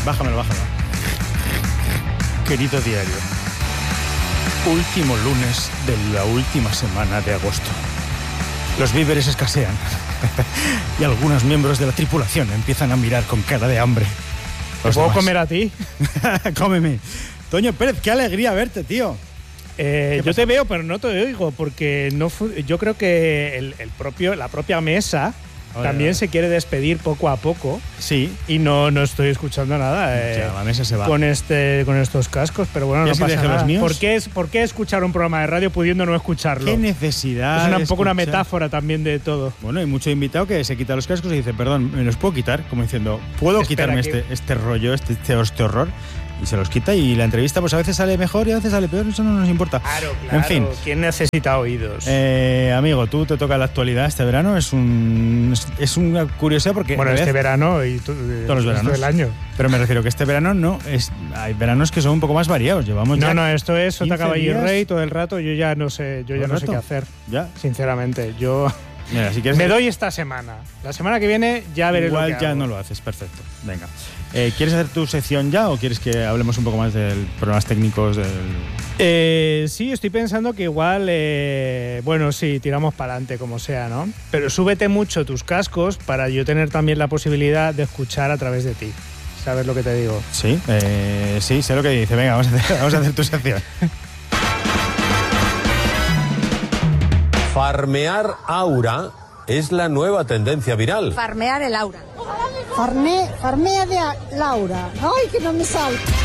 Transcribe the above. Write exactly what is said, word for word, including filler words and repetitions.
Bájamelo, bájamelo. Querido diario, último lunes de la última semana de agosto. Los víveres escasean y algunos miembros de la tripulación empiezan a mirar con cara de hambre. ¿Te puedo comer a ti? Cómeme. Toño Pérez, qué alegría verte, tío. Eh, yo te veo, pero no te oigo, porque no yo creo que el, el propio, la propia mesa Oye, también no. se quiere despedir poco a poco. Sí. Y no, no estoy escuchando nada eh, ya, la mesa se va. Con, este, con estos cascos, pero bueno, no pasa que nada. Los míos? ¿Por qué, es, ¿Por qué escuchar un programa de radio pudiendo no escucharlo? ¿Qué necesidad? Es una, un poco poco una metáfora también de todo. Bueno, hay mucho invitado que se quita los cascos y dice, perdón, ¿me los puedo quitar? Como diciendo, ¿puedo Espera quitarme que... este, este rollo, este, este, este horror? Y se los quita y la entrevista pues a veces sale mejor y a veces sale peor, eso no nos importa. Claro, claro. En fin. ¿Quién necesita oídos? Eh, amigo, tú te toca la actualidad este verano, es un es, es una curiosidad porque... Bueno, este verano y tu, todos los veranos. del año. Pero me refiero que este verano no, es hay veranos que son un poco más variados, llevamos No, ya no, esto es Sota Caballo y días. Rey todo el rato, yo ya no sé, yo ya no sé qué hacer. ¿Ya? Sinceramente, yo... Mira, si quieres, me doy esta semana. La semana que viene ya veré igual lo que ya hago. no lo haces, perfecto. Venga. Eh, ¿Quieres hacer tu sección ya o quieres que hablemos un poco más de problemas técnicos del...? Eh, sí, estoy pensando que igual, eh, bueno, sí, tiramos para adelante como sea, ¿no? Pero súbete mucho tus cascos para yo tener también la posibilidad de escuchar a través de ti. ¿Sabes lo que te digo? Sí, eh, sí, sé lo que dice. Venga, vamos a hacer, vamos a hacer tu sección. Farmear aura es la nueva tendencia viral. Farmear el aura. Farme, farmea de a- Laura. Ay, que no me sale.